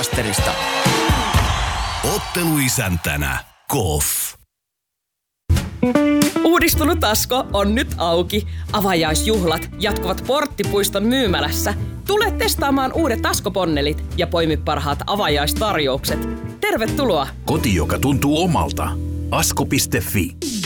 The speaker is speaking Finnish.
Blockbusterista. Otteluisäntänä KOF. Uudistunut Asko on nyt auki. Avajaisjuhlat jatkuvat Porttipuiston myymälässä. Tule testaamaan uudet Asko-ponnelit ja poimi parhaat avajaistarjoukset. Tervetuloa! Koti, joka tuntuu omalta. Asko.fi.